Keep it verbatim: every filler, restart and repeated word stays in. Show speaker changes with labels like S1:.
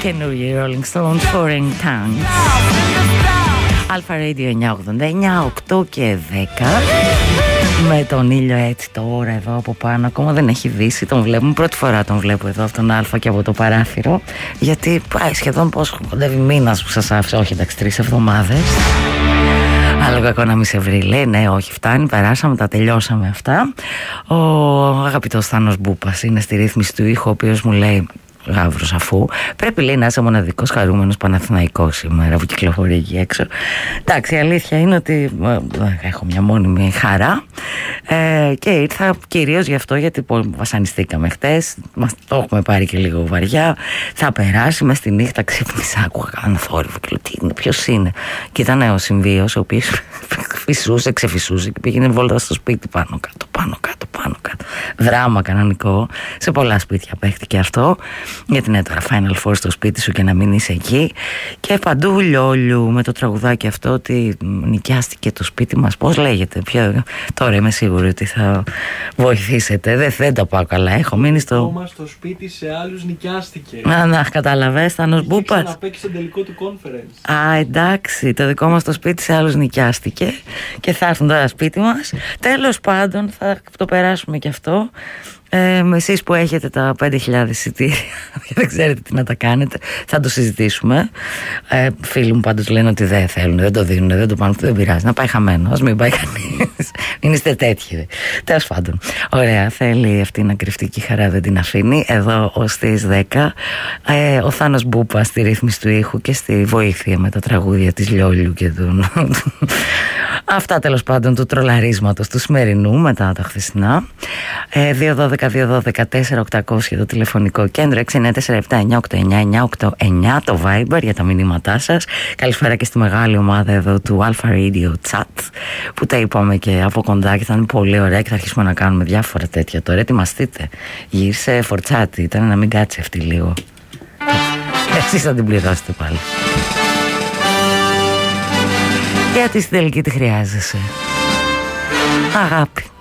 S1: Καινούργιοι Rolling Stones, Foreign Tongues. Αλφα Radio εννιακόσια ογδόντα εννιά, οκτώ και δέκα. Με τον ήλιο έτσι τώρα εδώ από πάνω. Ακόμα δεν έχει δύσει, τον βλέπουμε. Πρώτη φορά τον βλέπω εδώ από τον Αλφα και από το παράθυρο. Γιατί πάει σχεδόν πόσο κοντεύει μήνας που σας άφησα. Όχι εντάξει, τρεις εβδομάδες. Άλλο κακό να μην σε βρει. Λέει ναι, όχι, φτάνει, περάσαμε, τα τελειώσαμε αυτά. Ο αγαπητός Θάνος Μπούπας είναι στη ρύθμιση του ήχου, ο οποίος μου λέει, γάβρος αφού, πρέπει λέει να είσαι μοναδικός χαρούμενος Παναθηναϊκός σήμερα που κυκλοφορεί εκεί έξω. Εντάξει, η αλήθεια είναι ότι ε, έχω μια μόνιμη χαρά ε, και ήρθα κυρίως γι' αυτό, γιατί βασανιστήκαμε χτες, μας το έχουμε πάρει και λίγο βαριά. Θα περάσει μες στη νύχτα, ξύπνησα, άκουγα έναν θόρυβο και λέω τι είναι, ποιος είναι. Και ήταν ο Συμβίος, ο οποίος φυσούσε, ξεφυσούσε και πήγαινε βόλτα στο σπίτι πάνω κάτω, πάνω κάτω, πάνω κάτω. Δράμα κανονικό, σε πολλά σπίτια παίχτηκε αυτό. Γιατί είναι τώρα Final Four στο σπίτι σου και να μην είσαι εκεί. Και παντού λιόλιου με το τραγουδάκι αυτό ότι νοικιάστηκε το σπίτι μας. Πώς λέγεται, ποιο... τώρα είμαι σίγουρη ότι θα βοηθήσετε. Δεν, δεν το πάω καλά, έχω μείνει στο...
S2: Το δικό μας το σπίτι σε άλλους νοικιάστηκε.
S1: Να, να, καταλαβες, Θάνος Μπούπας.
S2: Είχε ξαναπαίξει στον τελικό του conference.
S1: Α, εντάξει, το δικό μας το σπίτι σε άλλους νοικιάστηκε και θα έρθουν τώρα σπίτι μας. Τέλος πάντων, θα το περάσουμε και αυτό. Ε, εσείς που έχετε τα πέντε χιλιάδες εισιτήρια και δεν ξέρετε τι να τα κάνετε, θα το συζητήσουμε. ε, Φίλοι μου πάντως λένε ότι δεν θέλουν, δεν το δίνουν, δεν το πάνε, δεν πειράζει, να πάει χαμένο, ας μην πάει κανείς. Μην είστε τέτοιοι. Τέλος πάντων, ωραία, θέλει αυτή να κρυφτεί και η χαρά δεν την αφήνει. Εδώ ως τις δέκα ε, ο Θάνος Μπούπα στη ρύθμιση του ήχου και στη βοήθεια με τα τραγούδια της Λιόλιου και του... Αυτά τέλος πάντων του τρολαρίσματος του σημερινού μετά τα χθεσινά. ε, δύο δώδεκα δύο δώδεκα τέσσερα οκτακόσια το τηλεφωνικό κέντρο, έξι εννιά τέσσερα επτά εννιά οκτώ εννιά εννιά οκτώ εννιά το Viber για τα μηνύματά σας. Καλησπέρα και στη μεγάλη ομάδα εδώ του Alpha Radio Chat που τα είπαμε και από κοντά και θα είναι πολύ ωραία και θα αρχίσουμε να κάνουμε διάφορα τέτοια τώρα. Ετοιμαστείτε, γύρισε φορτσάτη, ήταν να μην κάτσει αυτή λίγο. Εσείς θα την πληρώσετε πάλι. Γιατί στην τελική τι χρειάζεσαι? Αγάπη.